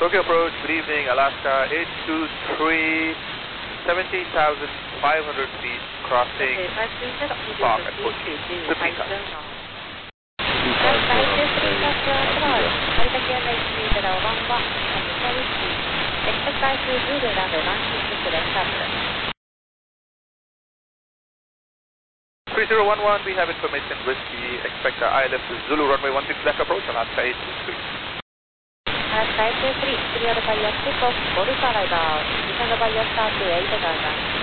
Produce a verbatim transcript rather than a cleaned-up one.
Tokyo approach, good evening, Alaska eight two three, seventeen thousand five hundred feet, crossing Spark at fourteen. fifteen touch. three zero one one, we have information whiskey, expect the I L F Zulu runway one six left approach, Alaska eight two three. Alaska eight two three, clear the barrier takeoff, Boruca radar, descend the barrier start to eight thousand.